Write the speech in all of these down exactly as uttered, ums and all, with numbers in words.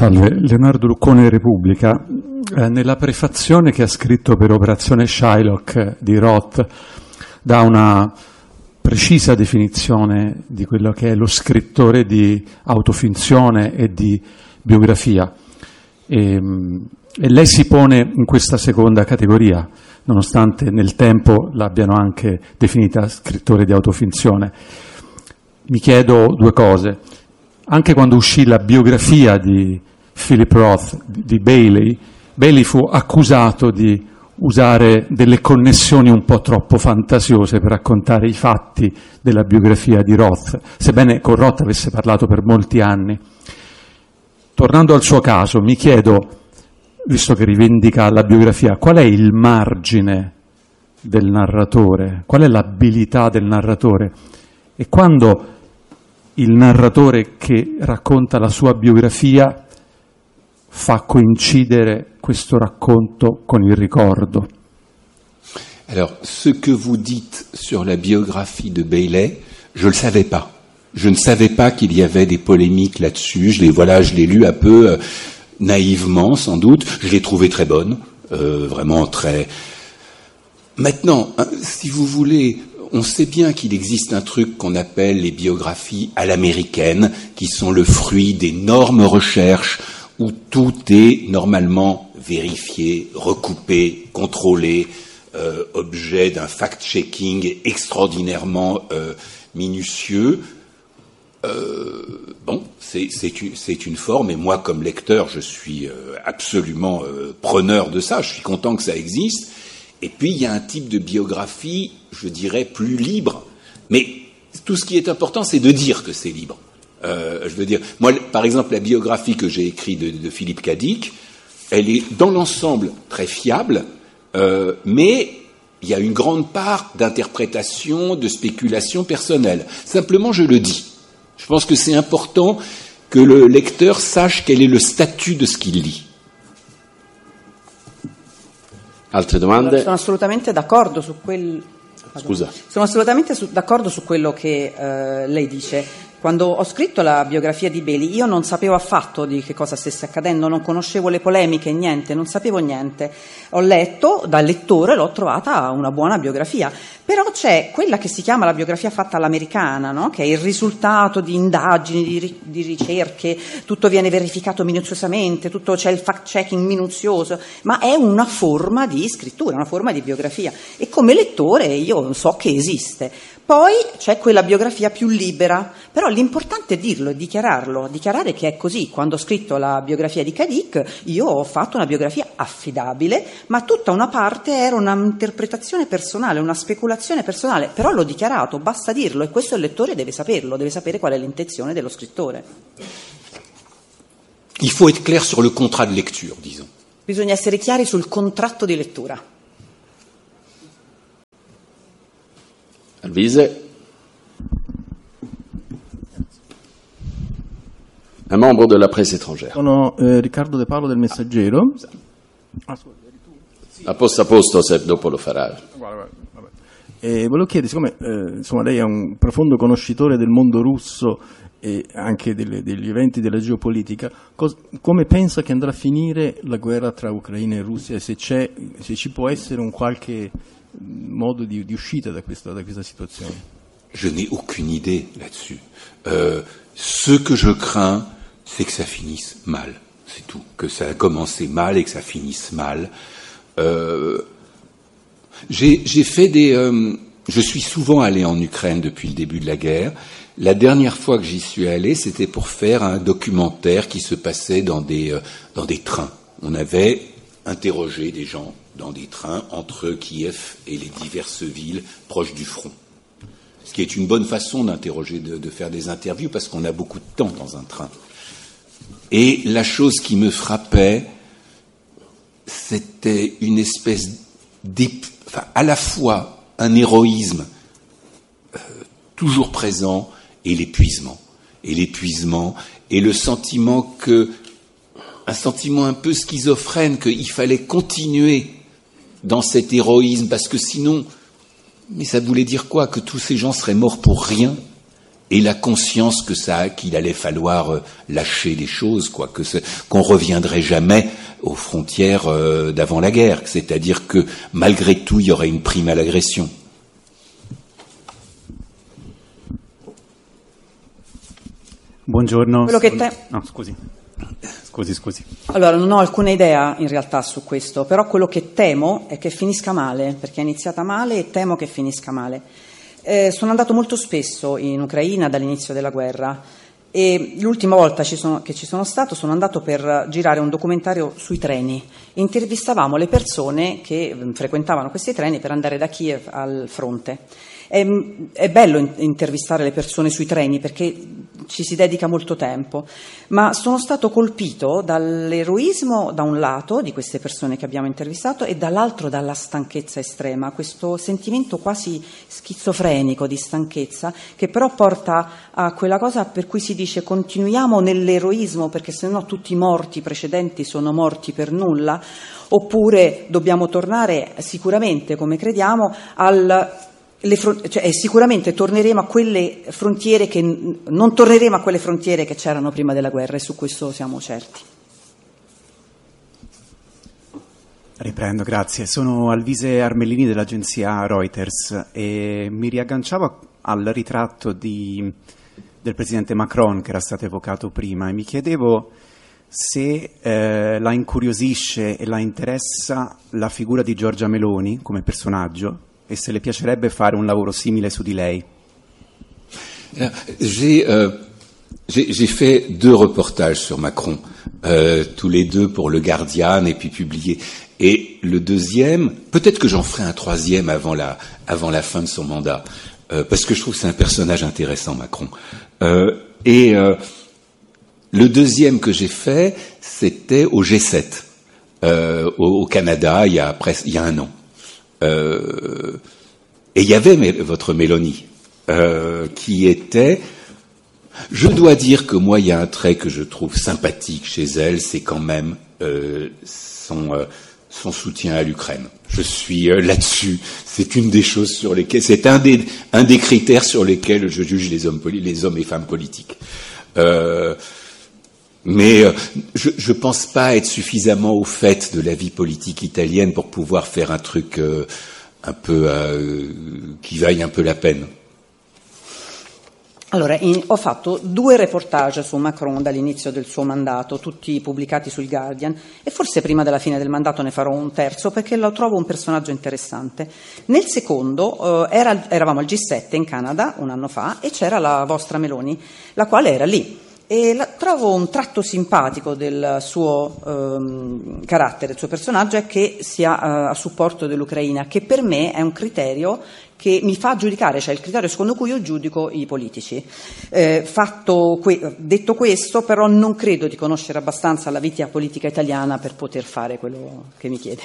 Salve, Leonardo Luccone, Repubblica. Eh, nella prefazione che ha scritto per Operazione Shylock di Roth dà una precisa definizione di quello che è lo scrittore di autofinzione e di biografia. E, e lei si pone in questa seconda categoria, nonostante nel tempo l'abbiano anche definita scrittore di autofinzione. Mi chiedo due cose. Anche quando uscì la biografia di Philip Roth, di Bailey, Bailey fu accusato di usare delle connessioni un po' troppo fantasiose per raccontare i fatti della biografia di Roth, sebbene con Roth avesse parlato per molti anni. Tornando al suo caso, mi chiedo, visto che rivendica la biografia, qual è il margine del narratore? Qual è l'abilità del narratore? E quando il narratore che racconta la sua biografia fa coincidere questo racconto con il ricordo? Alors, ce que vous dites sur la biographie de Bailey, je le savais pas. Je ne savais pas qu'il y avait des polémiques là-dessus. Je l'ai, voilà, je l'ai lu un peu euh, naïvement, sans doute. Je l'ai trouvée très bonne, euh, vraiment très. Maintenant, hein, si vous voulez, on sait bien qu'il existe un truc qu'on appelle les biographies à l'américaine, qui sont le fruit d'énormes recherches où tout est normalement vérifié, recoupé, contrôlé, euh, objet d'un fact-checking extraordinairement euh, minutieux. Euh, bon, c'est, c'est, une, c'est une forme, et moi, comme lecteur, je suis euh, absolument euh, preneur de ça, je suis content que ça existe. Et puis, il y a un type de biographie, je dirais, plus libre. Mais tout ce qui est important, c'est de dire que c'est libre. Euh, je veux dire, moi, par exemple, la biographie que j'ai écrite de, de Philippe Cadic, elle est, dans l'ensemble, très fiable, euh, mais il y a une grande part d'interprétation, de spéculation personnelle. Simplement, je le dis. Je pense que c'est important que le lecteur sache quel est le statut de ce qu'il lit. Altre domande? Sono assolutamente d'accordo su quel... Scusa. Sono assolutamente su, d'accordo su quello che eh, lei dice. Quando ho scritto la biografia di Bailey, io non sapevo affatto di che cosa stesse accadendo, non conoscevo le polemiche, niente, non sapevo niente. Ho letto, da lettore l'ho trovata una buona biografia, però c'è quella che si chiama la biografia fatta all'americana, no? Che è il risultato di indagini, di, di ricerche, tutto viene verificato minuziosamente, tutto c'è il fact-checking minuzioso, ma è una forma di scrittura, una forma di biografia, e come lettore io so che esiste. Poi c'è quella biografia più libera, però l'importante è dirlo e dichiararlo, dichiarare che è così. Quando ho scritto la biografia di Cadic, io ho fatto una biografia affidabile, ma tutta una parte era un'interpretazione personale, una speculazione personale, però l'ho dichiarato, basta dirlo, e questo il lettore deve saperlo, deve sapere qual è l'intenzione dello scrittore. Il faut être clair sur le contrat de lecture, disons. Bisogna essere chiari sul contratto di lettura. Alvise. Un membre della presse étrangère. Sono eh, Riccardo De Paolo del Messaggero. A posto a posto, se dopo lo farà. Guarda, vabbè. E volevo chiedere, siccome eh, insomma, lei è un profondo conoscitore del mondo russo e anche delle, degli eventi della geopolitica, cos- come pensa che andrà a finire la guerra tra Ucraina e Russia, e se, c'è, se ci può essere un qualche modo di, di uscita da questa, da questa situazione? Je n'ai aucune idée là-dessus. Euh, ce que je crains, c'est que ça finisse mal. C'est tout. Que ça a commencé mal et que ça finisse mal. Euh, j'ai, j'ai fait des... Euh, je suis souvent allé en Ukraine depuis le début de la guerre. La dernière fois que j'y suis allé, c'était pour faire un documentaire qui se passait dans des, euh, dans des trains. On avait interrogé des gens dans des trains entre Kiev et les diverses villes proches du front. Ce qui est une bonne façon d'interroger, de, de faire des interviews, parce qu'on a beaucoup de temps dans un train. Et la chose qui me frappait, c'était une espèce d'ép... enfin, à la fois un héroïsme euh, toujours présent et l'épuisement. Et l'épuisement et le sentiment que, un sentiment un peu schizophrène, qu'il fallait continuer dans cet héroïsme, parce que sinon, mais ça voulait dire quoi? Que tous ces gens seraient morts pour rien, et la conscience que ça, qu'il allait falloir euh, lâcher les choses, quoi, que c'est, qu'on reviendrait jamais aux frontières euh, d'avant la guerre, c'est-à-dire que malgré tout, il y aurait une prime à l'agression. Buongiorno. Quello che te... No, scusi. Scusi, scusi. Allora, non ho alcuna idea in realtà su questo, però quello che temo è che finisca male, perché è iniziata male e temo che finisca male. Eh, sono andato molto spesso in Ucraina dall'inizio della guerra e l'ultima volta ci sono, che ci sono stato sono andato per girare un documentario sui treni. Intervistavamo le persone che frequentavano questi treni per andare da Kiev al fronte. È, è bello intervistare le persone sui treni perché ci si dedica molto tempo, ma sono stato colpito dall'eroismo da un lato di queste persone che abbiamo intervistato e dall'altro dalla stanchezza estrema, questo sentimento quasi schizofrenico di stanchezza che però porta a quella cosa per cui si dice continuiamo nell'eroismo perché sennò tutti i morti precedenti sono morti per nulla, oppure dobbiamo tornare sicuramente, come crediamo, al Le fron- cioè, sicuramente torneremo a quelle frontiere che non torneremo a quelle frontiere che c'erano prima della guerra e su questo siamo certi. Riprendo, grazie. Sono Alvise Armellini dell'agenzia Reuters e mi riagganciavo al ritratto di, del presidente Macron che era stato evocato prima e mi chiedevo se eh, la incuriosisce e la interessa la figura di Giorgia Meloni come personaggio e se le piacerebbe fare un lavoro simile su di lei. J'ai, euh, j'ai, j'ai fait deux reportages sur Macron, euh, tous les deux pour Le Guardian et puis publiés. Et le deuxième, peut-être que j'en ferai un troisième avant la, avant la fin de son mandat, euh, parce que je trouve que c'est un personnage intéressant, Macron. Euh, et euh, le deuxième que j'ai fait, c'était au G sept, euh, au, au Canada, il y a presque, il y a un an. Euh, et il y avait votre Mélanie, euh, qui était... Je dois dire que moi, il y a un trait que je trouve sympathique chez elle, c'est quand même euh, son, euh, son soutien à l'Ukraine. Je suis euh, là-dessus. C'est une des choses sur lesquelles... C'est un des, un des critères sur lesquels je juge les hommes, les hommes et femmes politiques. Euh, Mais euh, je je pense pas être suffisamment au fait de la vie politique italienne pour pouvoir faire un truc euh, un peu euh, qui vaille un peu la peine. Allora, in, ho fatto due reportage su Macron dall'inizio del suo mandato, tutti pubblicati sul Guardian, e forse prima della fine del mandato ne farò un terzo perché lo trovo un personaggio interessante. Nel secondo eh, era, eravamo al G sette in Canada un anno fa e c'era la vostra Meloni, la quale era lì. E la, trovo un tratto simpatico del suo ehm, carattere, del suo personaggio, è che sia eh, a supporto dell'Ucraina, che per me è un criterio che mi fa giudicare, cioè il criterio secondo cui io giudico i politici. Eh, fatto que- detto questo, però non credo di conoscere abbastanza la vita politica italiana per poter fare quello che mi chiede.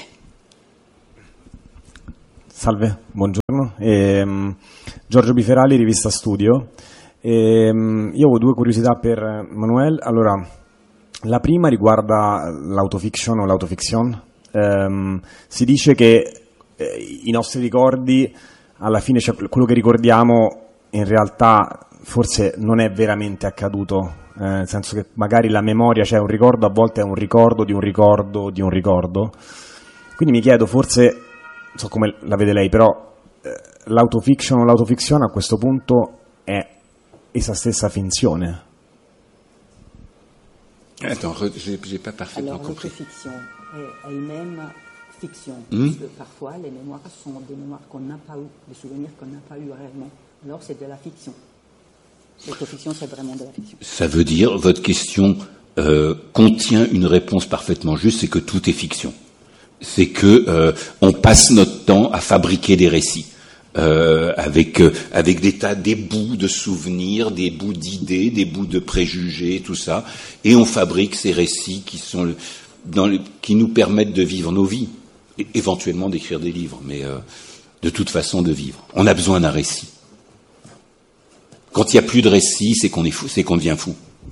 Salve, buongiorno. Ehm, Giorgio Biferali, Rivista Studio. Ehm, io ho due curiosità per Manuel. Allora, la prima riguarda l'autofiction o l'autofiction. Ehm, si dice che eh, i nostri ricordi, alla fine, cioè, quello che ricordiamo in realtà forse non è veramente accaduto, eh, nel senso che magari la memoria, cioè un ricordo a volte è un ricordo di un ricordo di un ricordo. Quindi mi chiedo, forse, non so come la vede lei, però eh, l'autofiction o l'autofiction a questo punto è essa stessa finzione. Attends, j'ai, j'ai pas parfaitement Alors, compris. notre fiction est elle-même fiction, Mm. parce que parfois les mémoires sont des mémoires qu'on n'a pas eu, des souvenirs qu'on n'a pas eu réellement. Alors c'est de la fiction. L'autofiction, c'est vraiment de la fiction. Ça veut dire, votre question euh, contient une réponse parfaitement juste, c'est que tout est fiction. C'est que euh, on passe notre temps à fabriquer des récits. Euh, avec euh, avec des tas, des bouts de souvenirs, des bouts d'idées, des bouts de préjugés, tout ça, et on fabrique ces récits qui sont le, dans le, qui nous permettent de vivre nos vies, et éventuellement d'écrire des livres, mais euh, de toute façon de vivre. On a besoin d'un récit. Quand il n'y a plus de récit, c'est qu'on est fou, c'est qu'on devient fou.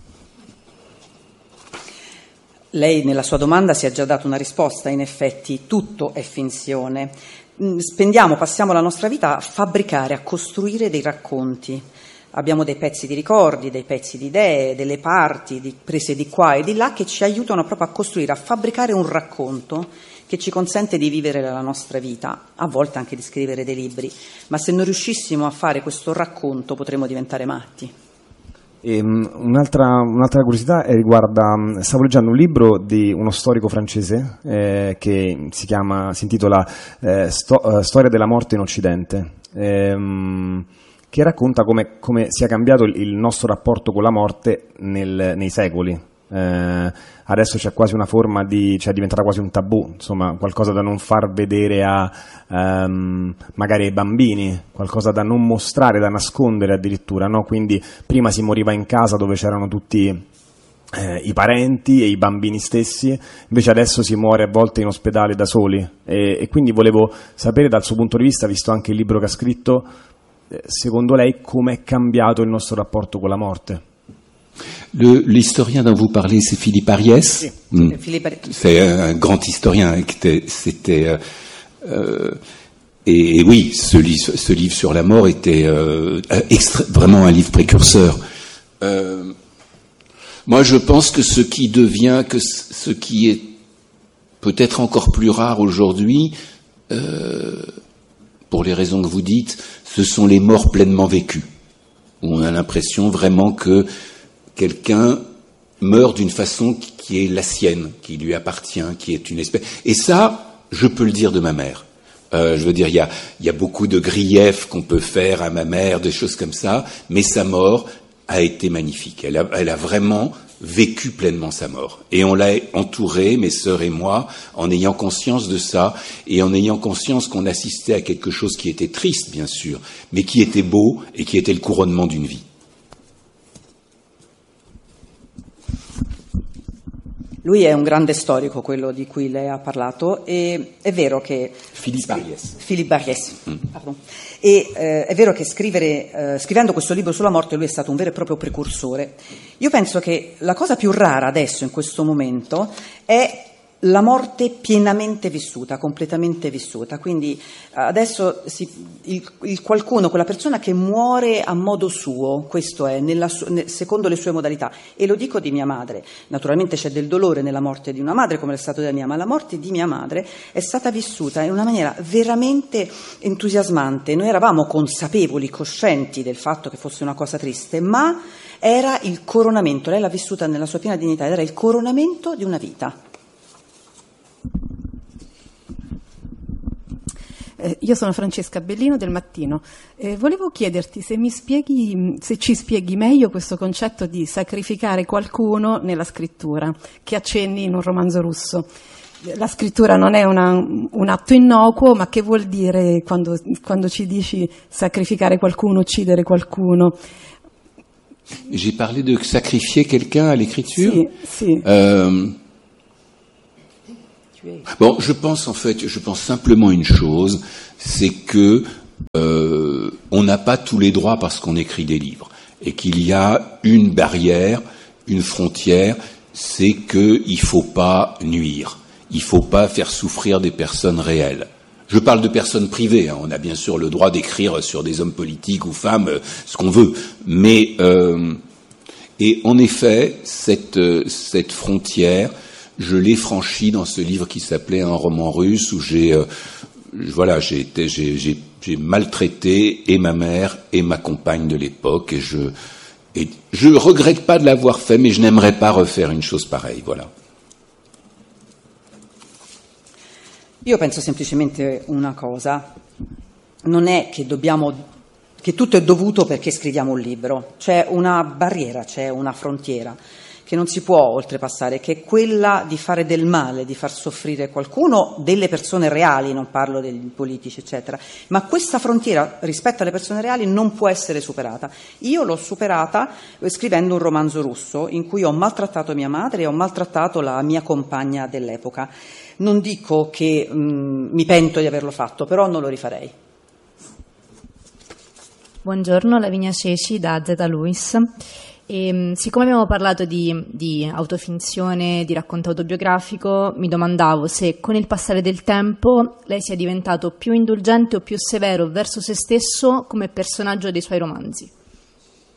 Lei nella sua domanda si è già dato una risposta, in effetti tutto è finzione. Spendiamo, passiamo la nostra vita a fabbricare, a costruire dei racconti. abbiamo dei pezzi di ricordi, dei pezzi di idee, delle parti di, prese di qua e di là che ci aiutano proprio a costruire, a fabbricare un racconto che ci consente di vivere la nostra vita, a volte anche di scrivere dei libri, ma se non riuscissimo a fare questo racconto potremmo diventare matti. E, um, un'altra, un'altra curiosità riguarda, stavo leggendo un libro di uno storico francese eh, che si chiama, si intitola eh, Sto, uh, Storia della morte in Occidente, ehm, che racconta come, come sia cambiato il, il nostro rapporto con la morte nel, nei secoli. Eh, adesso c'è quasi una forma di, cioè è diventata quasi un tabù, insomma, qualcosa da non far vedere a um, magari ai bambini, qualcosa da non mostrare, da nascondere addirittura, no? Quindi prima si moriva in casa dove c'erano tutti eh, i parenti e i bambini stessi, invece adesso si muore a volte in ospedale da soli e, e quindi volevo sapere dal suo punto di vista, visto anche il libro che ha scritto, eh, secondo lei come è cambiato il nostro rapporto con la morte? Le, l'historien dont vous parlez, c'est Philippe Ariès. Oui, mmh. Philippe Ariès. C'est un grand historien. C'était, euh, euh, et, et oui, ce, li- ce livre sur la mort était euh, extra- vraiment un livre précurseur. Euh, moi, je pense que ce qui devient, que ce qui est peut-être encore plus rare aujourd'hui, euh, pour les raisons que vous dites, ce sont les morts pleinement vécues, où on a l'impression vraiment que quelqu'un meurt d'une façon qui est la sienne, qui lui appartient, qui est une espèce... Et ça, je peux le dire de ma mère. Euh, je veux dire, il y a, il y a beaucoup de griefs qu'on peut faire à ma mère, des choses comme ça, mais sa mort a été magnifique. Elle a, elle a vraiment vécu pleinement sa mort. Et on l'a entourée, mes sœurs et moi, en ayant conscience de ça, et en ayant conscience qu'on assistait à quelque chose qui était triste, bien sûr, mais qui était beau et qui était le couronnement d'une vie. Lui è un grande storico, quello di cui lei ha parlato, e è vero che... Philippe Ariès. Philippe Ariès, mm. pardon. E eh, è vero che scrivere, eh, scrivendo questo libro sulla morte lui è stato un vero e proprio precursore. Io penso che la cosa più rara adesso, in questo momento, è la morte pienamente vissuta, completamente vissuta. Quindi adesso si, il, il qualcuno, quella persona che muore a modo suo, questo è, nella, secondo le sue modalità. E lo dico di mia madre. Naturalmente c'è del dolore nella morte di una madre, come è stato della mia, ma la morte di mia madre è stata vissuta in una maniera veramente entusiasmante. Noi eravamo consapevoli, coscienti del fatto che fosse una cosa triste, ma era il coronamento, lei l'ha vissuta nella sua piena dignità, era il coronamento di una vita. Eh, io sono Francesca Bellino del Mattino. Eh, volevo chiederti se mi spieghi, se ci spieghi meglio questo concetto di sacrificare qualcuno nella scrittura, che accenni in un romanzo russo. La scrittura non è una, un atto innocuo, ma che vuol dire quando, quando ci dici sacrificare qualcuno, uccidere qualcuno? J'ai parlé de sacrifier quelqu'un à l'écriture. Sì, sì. Euh, Bon, je pense en fait, je pense simplement une chose, c'est que euh, on n'a pas tous les droits parce qu'on écrit des livres, et qu'il y a une barrière, une frontière, c'est que il faut pas nuire, il faut pas faire souffrir des personnes réelles. Je parle de personnes privées, hein, on a bien sûr le droit d'écrire sur des hommes politiques ou femmes, euh, ce qu'on veut, mais euh, et en effet cette euh, cette frontière, je l'ai franchi dans ce livre qui s'appelait Un roman russe, où j'ai, euh, voilà, j'ai été, j'ai, j'ai, j'ai maltraité et ma mère et ma compagne de l'époque, et je, et je regrette pas de l'avoir fait, mais je n'aimerais pas refaire une chose pareille, voilà. Io penso semplicemente una cosa, non è che dobbiamo, che tutto è dovuto perché scriviamo un libro, c'è una barriera, c'è una frontiera che non si può oltrepassare, che è quella di fare del male, di far soffrire qualcuno, delle persone reali, non parlo dei politici eccetera, ma questa frontiera rispetto alle persone reali non può essere superata. Io l'ho superata scrivendo un romanzo russo in cui ho maltrattato mia madre e ho maltrattato la mia compagna dell'epoca. Non dico che mh, mi pento di averlo fatto, però non lo rifarei. Buongiorno, Lavinia Ceci da Zeta Luis. E, siccome abbiamo parlato di, di autofinzione, di racconto autobiografico, mi domandavo se con il passare del tempo lei sia diventato più indulgente o più severo verso se stesso come personaggio dei suoi romanzi.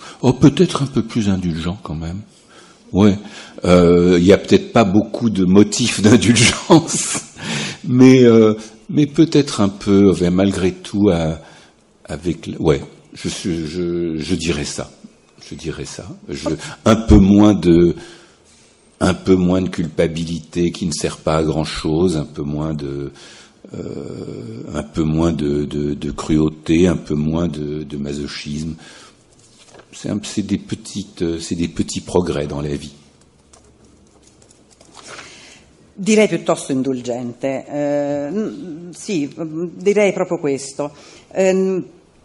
Oh, peut-être un peu plus indulgent quand même. Ouais, il euh, y a peut-être pas beaucoup de motifs d'indulgence, mais euh, mais peut-être un peu, malgré tout, à, avec, ouais, je, je je dirais ça, je dirais ça, je, un peu moins de, un peu moins de culpabilité qui ne sert pas à grand chose, un peu moins de, euh, un peu moins de, de, de cruauté, un peu moins de, de masochisme. C'est, un, c'est, des petites, c'est des petits progrès dans la vie. Direi piuttosto indulgente, eh, sì, direi proprio questo. Eh,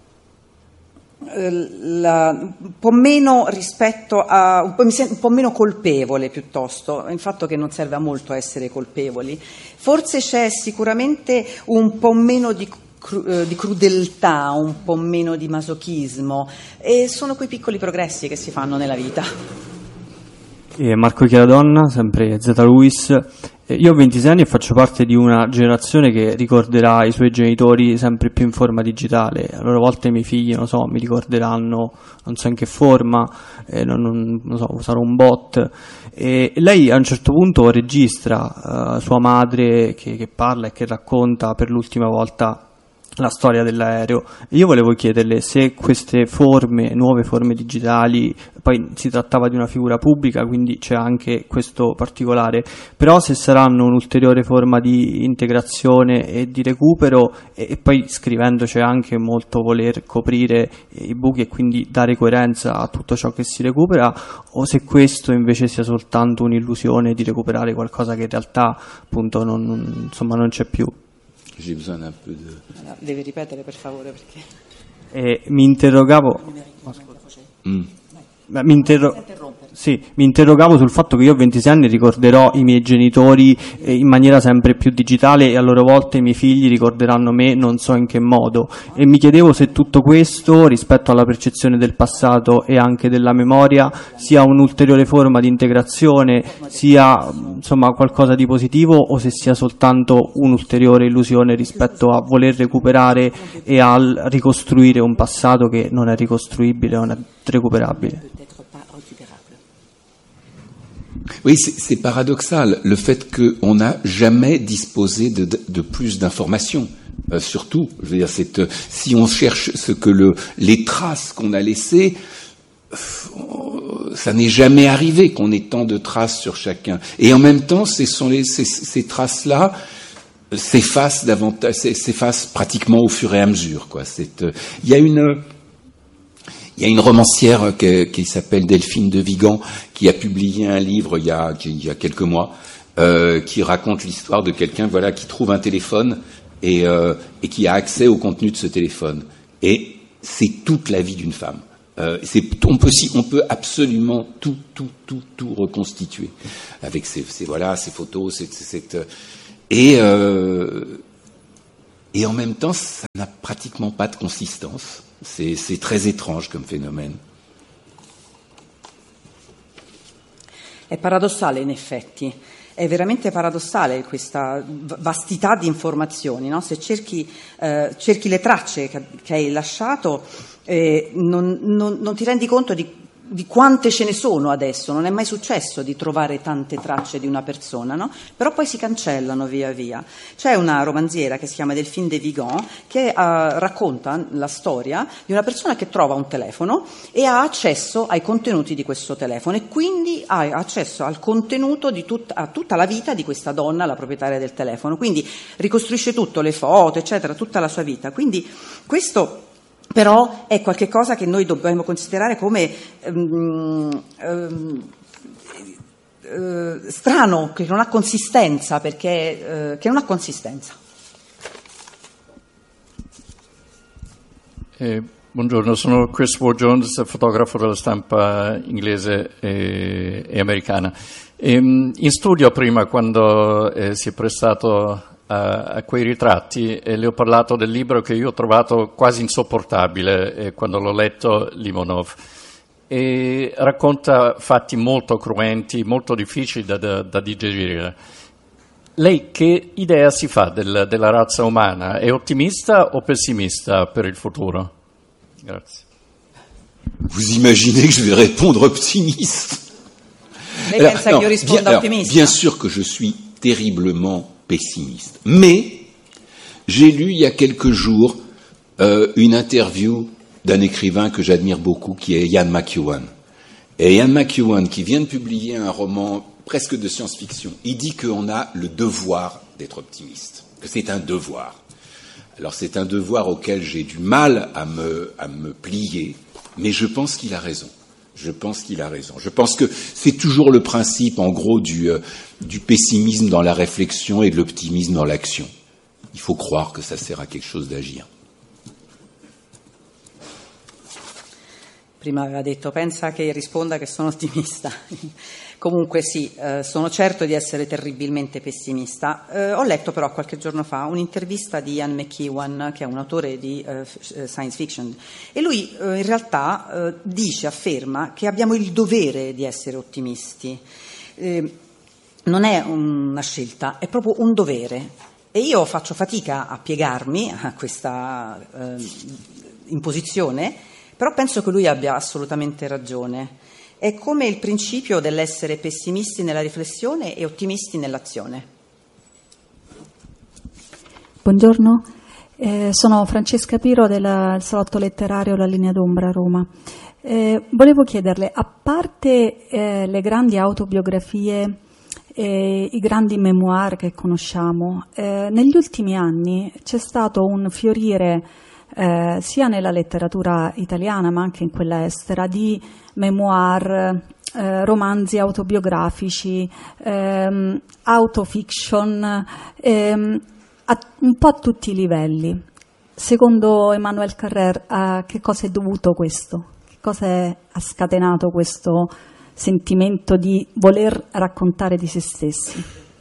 la, un po' meno rispetto a, un po', un po' meno colpevole piuttosto, il fatto che non serve a molto essere colpevoli. Forse c'è sicuramente un po' meno di di crudeltà, un po' meno di masochismo, e sono quei piccoli progressi che si fanno nella vita. E Marco Chiaradonna, sempre Z Luis. Io ho ventisei anni e faccio parte di una generazione che ricorderà i suoi genitori sempre più in forma digitale. A loro volte i miei figli, non so, mi ricorderanno non so in che forma, eh, non, non, non so, sarò un bot. E lei a un certo punto registra uh, sua madre che, che parla e che racconta per l'ultima volta la storia dell'aereo. Io volevo chiederle se queste forme, nuove forme digitali, poi si trattava di una figura pubblica, quindi c'è anche questo particolare, però se saranno un'ulteriore forma di integrazione e di recupero, e, e poi scrivendo c'è anche molto voler coprire i buchi e quindi dare coerenza a tutto ciò che si recupera, o se questo invece sia soltanto un'illusione di recuperare qualcosa che in realtà appunto non, non, insomma, non c'è più. J'ai besoin d'un peu de... Devi ripetere per favore perché... E mi interrogavo... Mm. Mi, interro... sì, mi interrogavo sul fatto che io a ventisei anni ricorderò i miei genitori in maniera sempre più digitale e a loro volta i miei figli ricorderanno me non so in che modo, e mi chiedevo se tutto questo rispetto alla percezione del passato e anche della memoria sia un'ulteriore forma di integrazione, sia insomma qualcosa di positivo, o se sia soltanto un'ulteriore illusione rispetto a voler recuperare e a ricostruire un passato che non è ricostruibile, non è recuperabile. Oui, c'est, c'est paradoxal, le fait qu'on n'a jamais disposé de, de, de plus d'informations. Euh, surtout, je veux dire, c'est, euh, si on cherche ce que le, les traces qu'on a laissées, euh, ça n'est jamais arrivé qu'on ait tant de traces sur chacun. Et en même temps, ce sont les, ces, ces traces-là s'effacent davantage, s'effacent pratiquement au fur et à mesure, quoi. C'est, euh, il y a une... Il y a une romancière qui, qui s'appelle Delphine de Vigan qui a publié un livre il y a, il y a quelques mois euh, qui raconte l'histoire de quelqu'un voilà, qui trouve un téléphone et, euh, et qui a accès au contenu de ce téléphone. Et c'est toute la vie d'une femme. Euh, c'est, on, peut, on peut absolument tout, tout, tout, tout reconstituer avec ces, ces, voilà, ces photos. Cette, cette, et, euh, et en même temps, ça n'a pratiquement pas de consistance. C'est, c'est très étrange comme phénomène. È paradossale in effetti, è veramente paradossale questa vastità di informazioni, no? Se cerchi, eh, cerchi le tracce che, che hai lasciato, eh, non, non, non ti rendi conto di di quante ce ne sono adesso, non è mai successo di trovare tante tracce di una persona, no? Però poi si cancellano via via. C'è una romanziera che si chiama Delphine de Vigan che uh, racconta la storia di una persona che trova un telefono e ha accesso ai contenuti di questo telefono e quindi ha accesso al contenuto di tut- a tutta la vita di questa donna, la proprietaria del telefono, quindi ricostruisce tutto, le foto, eccetera, tutta la sua vita. Quindi questo però è qualche cosa che noi dobbiamo considerare come um, um, uh, strano, che non ha consistenza, perché uh, che non ha consistenza. Eh, buongiorno, sono Chris Ward Jones, fotografo della stampa inglese e, e americana. E, in studio prima, quando eh, si è prestato A, a quei ritratti, e le ho parlato del libro che io ho trovato quasi insopportabile eh, quando l'ho letto, Limonov, e racconta fatti molto cruenti, molto difficili da, da, da digerire. Lei che idea si fa del, della razza umana? È ottimista o pessimista per il futuro? Grazie. Vous imaginez que je vais répondre optimiste? Lei alors, pensa non, che io risponda bien, ottimista? Alors, bien sûr que je suis terriblement pessimiste, mais j'ai lu il y a quelques jours euh, une interview d'un écrivain que j'admire beaucoup, qui est Ian McEwan. Et Ian McEwan, qui vient de publier un roman presque de science-fiction, il dit qu'on a le devoir d'être optimiste, que c'est un devoir. Alors c'est un devoir auquel j'ai du mal à me, à me plier, mais je pense qu'il a raison. Je pense qu'il a raison. Je pense que c'est toujours le principe, en gros, du, euh, du pessimisme dans la réflexion et de l'optimisme dans l'action. Il faut croire que ça sert à quelque chose d'agir. Prima aveva detto, pensa che risponda che sono ottimista. Comunque sì, eh, sono certo di essere terribilmente pessimista. Eh, ho letto però qualche giorno fa un'intervista di Ian McEwan, che è un autore di eh, science fiction, e lui eh, in realtà eh, dice, afferma che abbiamo il dovere di essere ottimisti. Eh, non è una scelta, è proprio un dovere. E io faccio fatica a piegarmi a questa eh, imposizione, però penso che lui abbia assolutamente ragione. È come il principio dell'essere pessimisti nella riflessione e ottimisti nell'azione. Buongiorno, eh, sono Francesca Piro del Salotto Letterario La Linea d'Ombra a Roma. Eh, volevo chiederle, a parte eh, le grandi autobiografie e i grandi memoir che conosciamo, eh, negli ultimi anni c'è stato un fiorire Eh, sia nella letteratura italiana ma anche in quella estera di memoir, eh, romanzi autobiografici, ehm, autofiction, ehm, a, un po' a tutti i livelli. Secondo Emmanuel Carrère, a che cosa è dovuto questo? Che cosa è, ha scatenato questo sentimento di voler raccontare di se stessi?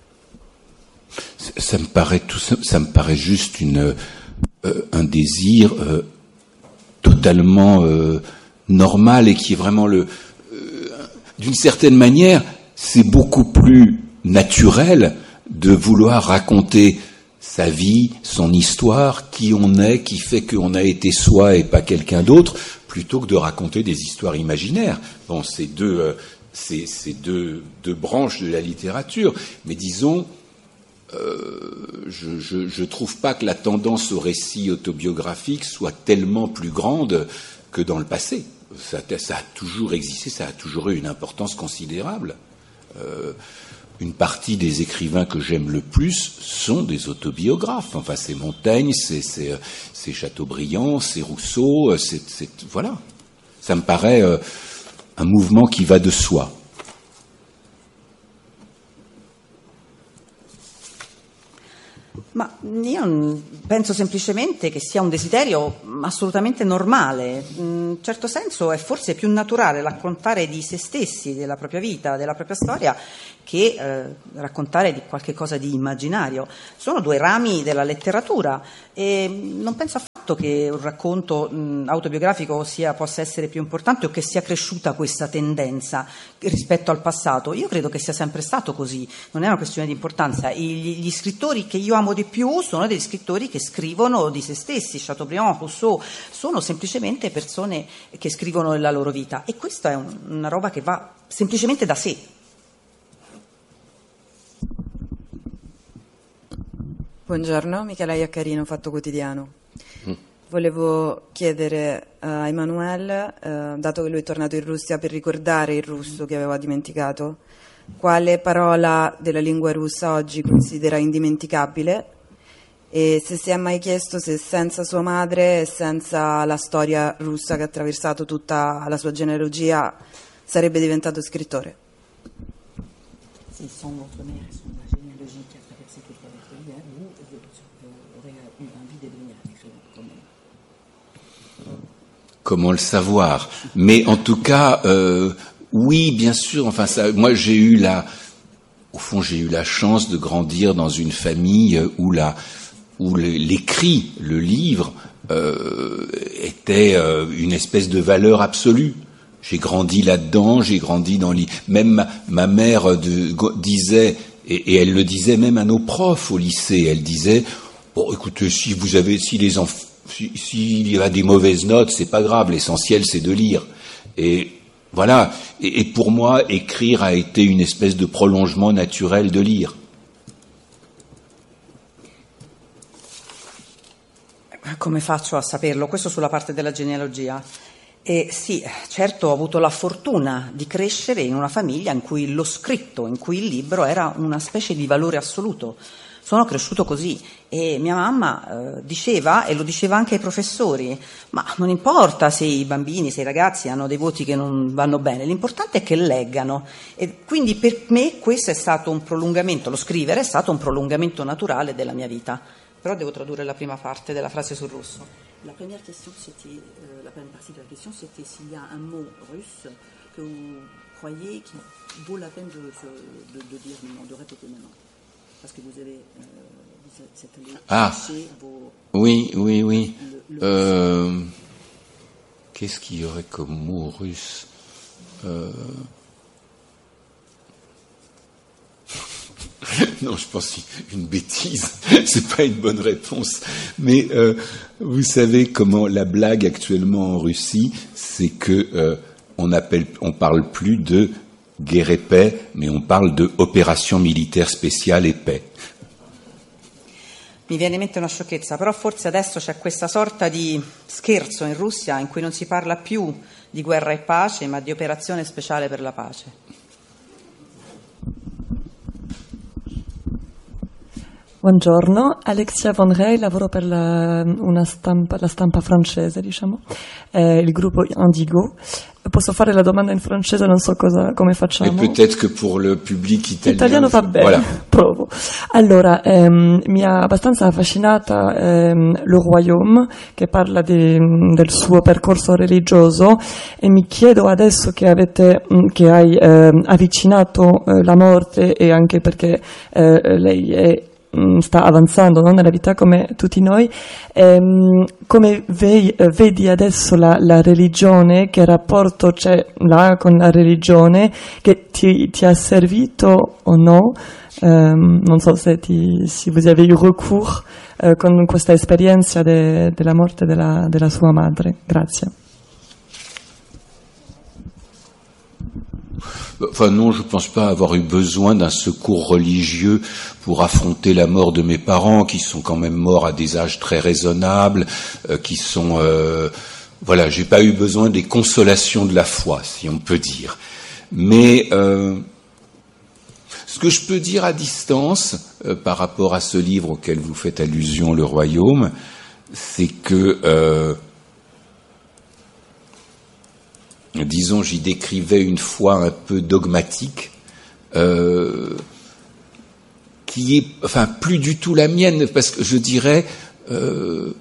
Ça me paraît tout ça, ça me paraît juste une Euh, un désir euh, totalement euh, normal et qui est vraiment le... Euh, d'une certaine manière, c'est beaucoup plus naturel de vouloir raconter sa vie, son histoire, qui on est, qui fait qu'on a été soi et pas quelqu'un d'autre, plutôt que de raconter des histoires imaginaires. Bon, c'est deux, euh, c'est, c'est deux, deux branches de la littérature, mais disons... Euh, je ne trouve pas que la tendance au récit autobiographique soit tellement plus grande que dans le passé. Ça, ça a toujours existé, ça a toujours eu une importance considérable. Euh, une partie des écrivains que j'aime le plus sont des autobiographes. Enfin, c'est Montaigne, c'est, c'est, c'est Chateaubriand, c'est Rousseau, c'est, c'est, voilà. Ça me paraît euh, un mouvement qui va de soi. Ma io penso semplicemente che sia un desiderio assolutamente normale. In certo senso è forse più naturale raccontare di se stessi, della propria vita, della propria storia, che eh, raccontare di qualche cosa di immaginario. Sono due rami della letteratura e non penso affatto che un racconto mh, autobiografico sia, possa essere più importante o che sia cresciuta questa tendenza rispetto al passato. Io credo che sia sempre stato così, non è una questione di importanza. Gli, gli scrittori che io amo di più sono degli scrittori che scrivono di se stessi. Chateaubriand, Rousseau sono semplicemente persone che scrivono della loro vita, e questa è un, una roba che va semplicemente da sé. Buongiorno, Michela Iaccarino, Fatto Quotidiano. Mm. Volevo chiedere a Emmanuel, eh, dato che lui è tornato in Russia per ricordare il russo che aveva dimenticato, quale parola della lingua russa oggi considera indimenticabile, e se si è mai chiesto se senza sua madre e senza la storia russa che ha attraversato tutta la sua genealogia sarebbe diventato scrittore. Sì, sans votre mère et son généalogie qui a traversé toute la vie, vous aurez eu envie de devenir écrivain comme elle. Comment le savoir? Mais en tout cas, euh, oui, bien sûr. Enfin, ça, moi, j'ai eu la, au fond, j'ai eu la chance de grandir dans une famille où la, où l'écrit, le livre, euh, était euh, une espèce de valeur absolue. J'ai grandi là-dedans, j'ai grandi dans les... Même ma, ma mère de, disait, et, et elle le disait même à nos profs au lycée, elle disait, bon, écoutez, si vous avez, si les enfants, si, s'il y a des mauvaises notes, c'est pas grave, l'essentiel c'est de lire. Et voilà. Et, et pour moi, écrire a été une espèce de prolongement naturel de lire. Come faccio a saperlo? Questo sulla parte della genealogia. E sì, certo, ho avuto la fortuna di crescere in una famiglia in cui lo scritto, in cui il libro era una specie di valore assoluto. Sono cresciuto così e mia mamma eh, diceva, e lo diceva anche ai professori, ma non importa se i bambini, se i ragazzi hanno dei voti che non vanno bene, l'importante è che leggano. E quindi per me questo è stato un prolungamento, lo scrivere è stato un prolungamento naturale della mia vita. Però devo tradurre la prima parte della frase sul russo. La première question, c'était, euh, la première partie de la question, c'était s'il y a un mot russe que vous croyez qui vaut la peine de, de, de dire maintenant, de répéter maintenant. Parce que vous avez, euh, vous êtes allé ah, chercher vos... Oui, oui, oui. Le, le euh, qu'est-ce qu'il y aurait comme mot russe euh... Non, je pense une bêtise, c'est pas une bonne réponse. Mais euh, vous savez comment la blague actuellement en Russie, c'est que euh, on appelle, on parle plus de guerre et paix, mais on parle de opération militaire spéciale et paix. Mi viene in mente una sciocchezza, però forse adesso c'è questa sorta di scherzo in Russia in cui non si parla più di guerra e pace, ma di operazione speciale per la pace. Buongiorno, Alexia Von Rey, lavoro per la, una stampa, la stampa francese, diciamo, eh, il gruppo Indigo. Posso fare la domanda in francese, non so cosa, come facciamo. E peut-être que pour le public italien. Italiano va bene, voilà. Provo. Allora, ehm, mi ha abbastanza affascinata ehm, Le Royaume, che parla di, del suo percorso religioso, e mi chiedo adesso che avete, che hai ehm, avvicinato eh, la morte, e anche perché eh, lei è sta avanzando, no? Nella vita come tutti noi, ehm, come ve, vedi adesso la, la religione, che rapporto c'è là con la religione, che ti, ti ha servito o no? Um, non so se, ti, se vous avez eu recours uh, con questa esperienza de, della morte della, della sua madre. Grazie. Enfin non, je ne pense pas avoir eu besoin d'un secours religieux pour affronter la mort de mes parents, qui sont quand même morts à des âges très raisonnables, euh, qui sont... Euh, voilà, j'ai pas eu besoin des consolations de la foi, si on peut dire. Mais euh, ce que je peux dire à distance, euh, par rapport à ce livre auquel vous faites allusion, Le Royaume, c'est que... Euh, disons, j'y décrivais une foi un peu dogmatique, euh, qui est, enfin, plus du tout la mienne, parce que je dirais, euh,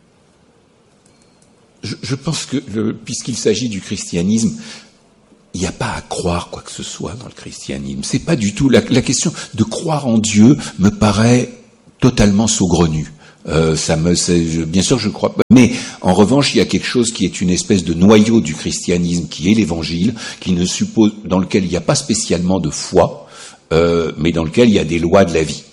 je, je pense que, le, puisqu'il s'agit du christianisme, il n'y a pas à croire quoi que ce soit dans le christianisme. C'est pas du tout la, la question de croire en Dieu me paraît totalement saugrenue. Euh, ça me, je, bien sûr, je crois pas. Mais en revanche, il y a quelque chose qui est une espèce de noyau du christianisme, qui est l'Évangile, qui ne suppose, dans lequel il n'y a pas spécialement de foi, euh, mais dans lequel il y a des lois de la vie.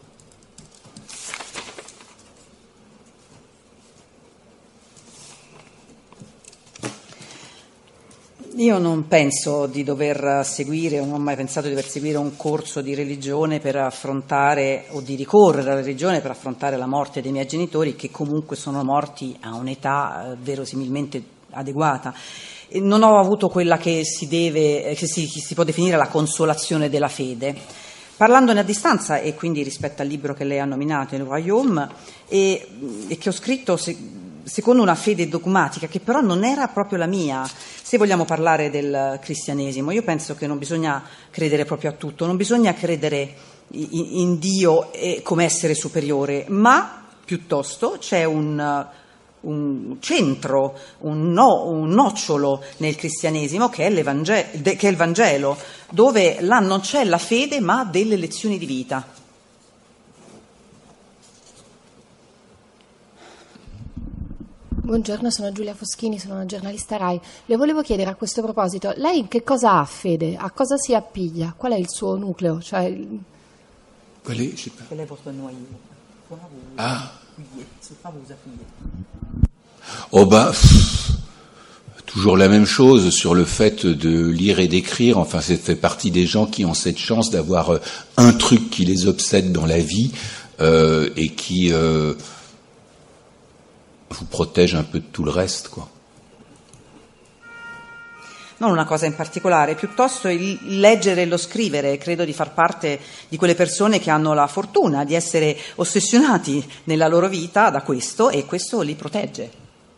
Io non penso di dover seguire, non ho mai pensato di dover seguire un corso di religione per affrontare, o di ricorrere alla religione per affrontare la morte dei miei genitori, che comunque sono morti a un'età eh, verosimilmente adeguata. E non ho avuto quella che si deve, che si, che si può definire la consolazione della fede. Parlandone a distanza, e quindi rispetto al libro che lei ha nominato, Il Royaume, e, e che ho scritto se, secondo una fede dogmatica, che però non era proprio la mia. Se vogliamo parlare del cristianesimo, io penso che non bisogna credere proprio a tutto, non bisogna credere in, in Dio e come essere superiore, ma piuttosto c'è un, un centro, un, no, un nocciolo nel cristianesimo che è, l'Evangelo, che è il Vangelo, dove là non c'è la fede ma delle lezioni di vita. Buongiorno, sono Giulia Foschini, sono una giornalista RAI. Le volevo chiedere a questo proposito, lei in che cosa ha fede? A cosa si appiglia? Qual è il suo nucleo? Cioè... Qual è? Je sais pas. Quel est votre noyau? Ah. C'est pas vous appuyez. Oh bah, toujours la même chose sur le fait de lire et d'écrire. Enfin, ça fait partie des gens qui ont cette chance d'avoir euh, un truc qui les obsède dans la vie euh, et qui euh, vous protège un peu de tout le reste, quoi. Non una cosa in particolare, piuttosto il leggere e lo scrivere. Credo di far parte di quelle persone che hanno la fortuna di essere ossessionati nella loro vita da questo, e questo li protegge.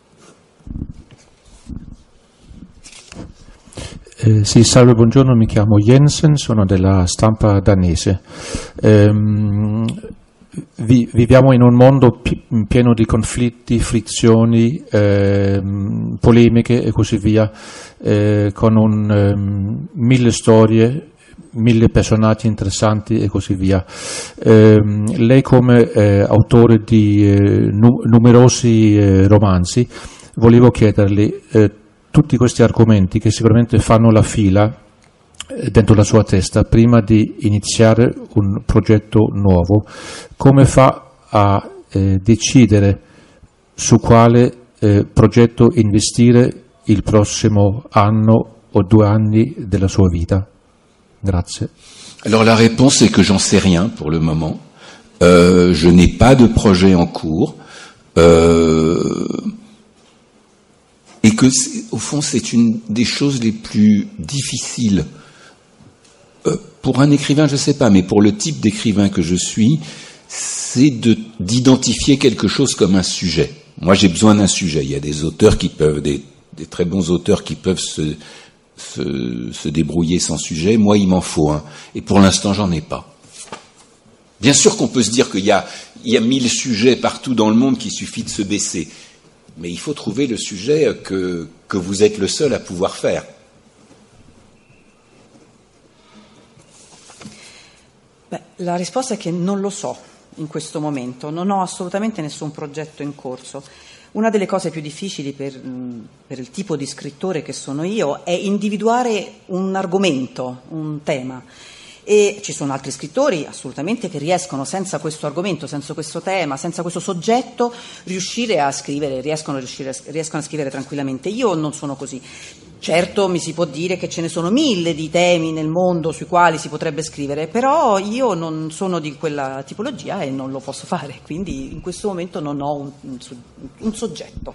Eh, sì, salve, buongiorno, mi chiamo Jensen, sono della stampa danese. Ehm, vi, viviamo in un mondo pi- pieno di conflitti, frizioni, ehm, polemiche e così via, eh, con un, ehm, mille storie, mille personaggi interessanti e così via. Ehm, lei come eh, autore di eh, nu- numerosi eh, romanzi, volevo chiederle eh, tutti questi argomenti che sicuramente fanno la fila dentro la sua testa prima di iniziare un progetto nuovo, come fa a eh, decidere su quale eh, progetto investire il prossimo anno o due anni della sua vita? Grazie. Alors la réponse est que j'en sais rien pour le moment. Euh, je n'ai pas de projet en cours. Euh, et que, au fond, c'est une des choses les plus difficiles. Euh, pour un écrivain, je ne sais pas, mais pour le type d'écrivain que je suis, c'est de, d'identifier quelque chose comme un sujet. Moi, j'ai besoin d'un sujet. Il y a des auteurs qui peuvent, des, des très bons auteurs qui peuvent se, se, se débrouiller sans sujet. Moi, il m'en faut un. Et pour l'instant, j'en ai pas. Bien sûr qu'on peut se dire qu'il y a, il y a mille sujets partout dans le monde qu'il suffit de se baisser. Mais il faut trouver le sujet que, que vous êtes le seul à pouvoir faire. Beh, la risposta è che non lo so in questo momento, non ho assolutamente nessun progetto in corso. Una delle cose più difficili per, per il tipo di scrittore che sono io è individuare un argomento, un tema. E ci sono altri scrittori assolutamente che riescono senza questo argomento, senza questo tema, senza questo soggetto, riuscire a scrivere, riescono a, riuscire, riescono a scrivere tranquillamente. Io non sono così. Certo, mi si può dire che ce ne sono mille di temi nel mondo sui quali si potrebbe scrivere, però io non sono di quella tipologia e non lo posso fare, quindi in questo momento non ho un, un, un soggetto.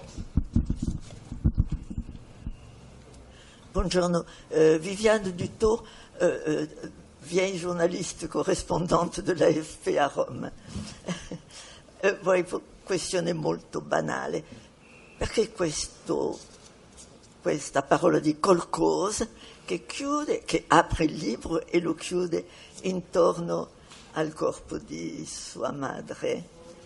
Buongiorno, euh, Viviane Dutot, euh, euh, vieille journaliste corrispondente della A F P a Roma. eh, volevo questione molto banale, perché questo, questa parola di qualcosa che chiude, che apre il libro e lo chiude intorno al corpo di sua madre.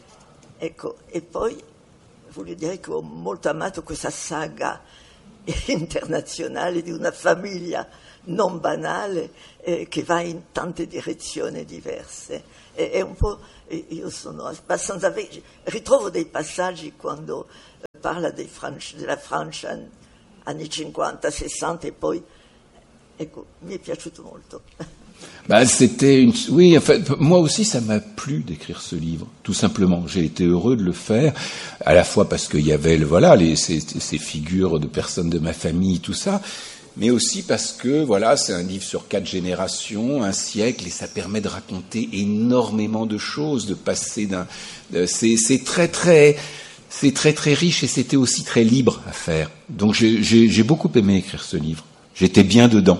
Ecco, e poi voglio dire che ho molto amato questa saga internazionale di una famiglia non banale eh, che va in tante direzioni diverse. E, è un po', io sono abbastanza vecchia, ritrovo dei passaggi quando parla dei Franci, della Francia anni cinquanta, sessanta e poi, ecco, mi è piaciuto molto. Bah, c'était une... Oui, en fait, moi aussi, ça m'a plu d'écrire ce livre, tout simplement. J'ai été heureux de le faire, à la fois parce qu'il y avait, voilà, les, ces, ces figures de personnes de ma famille, tout ça, mais aussi parce que, voilà, c'est un livre sur quatre générations, un siècle, et ça permet de raconter énormément de choses, de passer d'un... C'est, c'est très, très... C'est très, très riche et c'était aussi très libre à faire. Donc, j'ai, j'ai, j'ai beaucoup aimé écrire ce livre. J'étais bien dedans.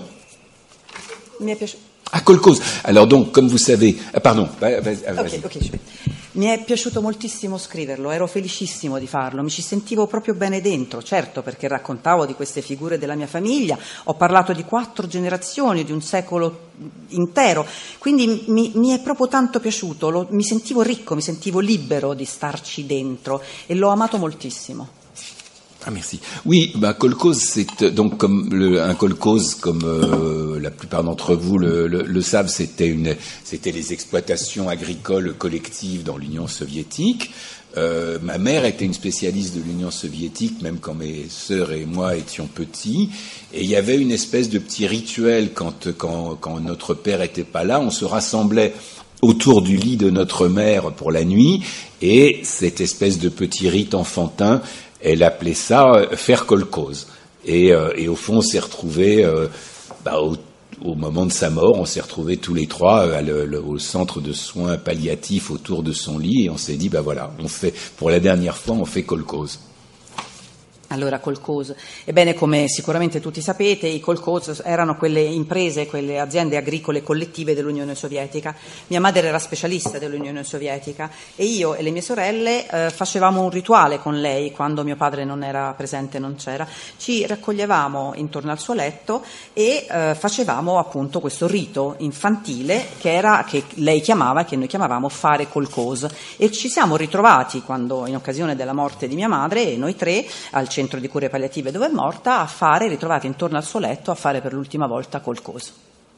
Mi è piaciuto. Ah, Kolkhoz. Alors donc, comme vous savez... Ah, pardon, vas, vas, vas-y. Okay, okay. Mi è piaciuto moltissimo scriverlo, ero felicissimo di farlo, mi ci sentivo proprio bene dentro, certo, perché raccontavo di queste figure della mia famiglia, ho parlato di quattro generazioni, di un secolo intero, quindi mi, mi è proprio tanto piaciuto, lo, mi sentivo ricco, mi sentivo libero di starci dentro e l'ho amato moltissimo. Ah, merci. Oui, bah, Kolkhoz, c'est donc comme le, un kolkhoz, comme euh, la plupart d'entre vous le, le, le savent, c'était une, c'était les exploitations agricoles collectives dans l'Union soviétique. Euh, ma mère était une spécialiste de l'Union soviétique, même quand mes sœurs et moi étions petits. Et il y avait une espèce de petit rituel quand, quand, quand notre père était pas là, on se rassemblait autour du lit de notre mère pour la nuit, et cette espèce de petit rite enfantin, elle appelait ça euh, faire kolkhoz. Et, euh, et au fond, on s'est retrouvés, euh, bah, au, au moment de sa mort, on s'est retrouvés tous les trois euh, le, le, au centre de soins palliatifs autour de son lit, et on s'est dit, bah voilà, on fait, pour la dernière fois, on fait kolkhoz. Allora, kolkhoz. Ebbene, come sicuramente tutti sapete, i kolkhoz erano quelle imprese, quelle aziende agricole collettive dell'Unione Sovietica. Mia madre era specialista dell'Unione Sovietica e io e le mie sorelle eh, facevamo un rituale con lei quando mio padre non era presente, non c'era. Ci raccoglievamo intorno al suo letto e eh, facevamo appunto questo rito infantile che era, che lei chiamava, che noi chiamavamo fare kolkhoz. E ci siamo ritrovati quando, in occasione della morte di mia madre, noi tre al centro di cure palliative dove è morta, a fare, ritrovati intorno al suo letto, a fare per l'ultima volta kolkhoz.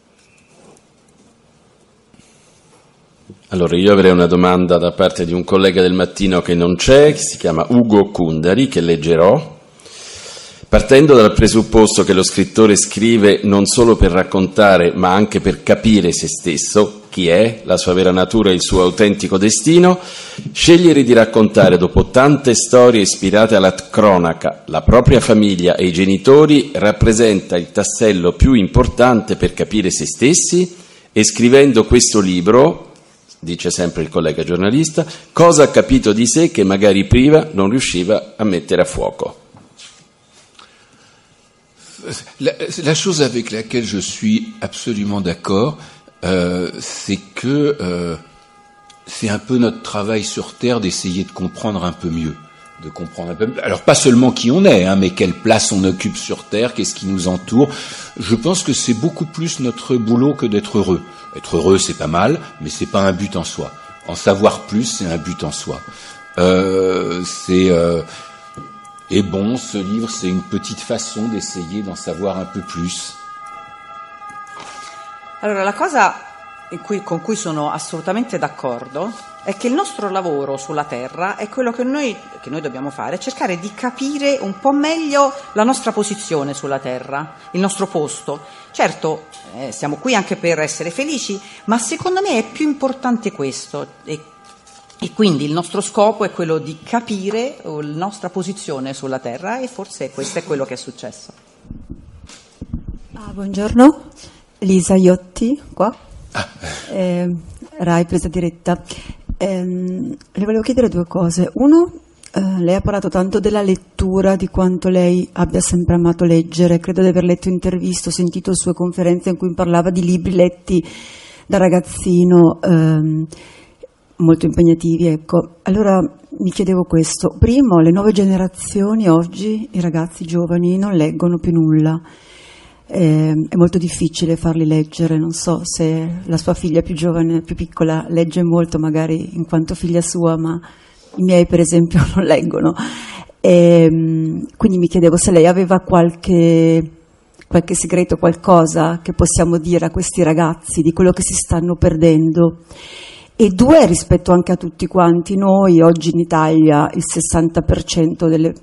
Allora, io avrei una domanda da parte di un collega del Mattino che non c'è, che si chiama Ugo Kundari, che leggerò. Partendo dal presupposto che lo scrittore scrive non solo per raccontare, ma anche per capire se stesso, chi è, la sua vera natura e il suo autentico destino, scegliere di raccontare dopo tante storie ispirate alla cronaca la propria famiglia e i genitori rappresenta il tassello più importante per capire se stessi, e scrivendo questo libro, dice sempre il collega giornalista, cosa ha capito di sé che magari prima non riusciva a mettere a fuoco. La, la chose avec laquelle je suis absolument d'accord, euh, c'est que euh, c'est un peu notre travail sur Terre d'essayer de comprendre un peu mieux, de comprendre un peu mieux. Alors pas seulement qui on est, hein, mais quelle place on occupe sur Terre, qu'est-ce qui nous entoure. Je pense que c'est beaucoup plus notre boulot que d'être heureux. Être heureux, c'est pas mal, mais c'est pas un but en soi. En savoir plus, c'est un but en soi. Euh, c'est euh, Et bon, ce livre, c'est une petite façon d'essayer d'en savoir un peu plus. Allora, la cosa in cui, con cui sono assolutamente d'accordo è che il nostro lavoro sulla Terra è quello che noi, che noi dobbiamo fare, cercare di capire un po' meglio la nostra posizione sulla Terra, il nostro posto. Certo, eh, siamo qui anche per essere felici, ma secondo me è più importante questo. E E quindi il nostro scopo è quello di capire la nostra posizione sulla Terra, e forse questo è quello che è successo. Ah, buongiorno, Lisa Iotti qua, ah. eh, Rai presa diretta. Eh, le volevo chiedere due cose. Uno, eh, lei ha parlato tanto della lettura, di quanto lei abbia sempre amato leggere. Credo di aver letto interviste, ho sentito sue conferenze in cui parlava di libri letti da ragazzino, ehm, molto impegnativi, ecco. Allora mi chiedevo questo: primo, le nuove generazioni oggi, i ragazzi giovani non leggono più nulla, eh, è molto difficile farli leggere. Non so se la sua figlia più giovane, più piccola, legge molto, magari in quanto figlia sua, ma i miei per esempio non leggono, e quindi mi chiedevo se lei aveva qualche qualche segreto, qualcosa che possiamo dire a questi ragazzi di quello che si stanno perdendo. E due, rispetto anche a tutti quanti noi, oggi in Italia il sessanta per cento delle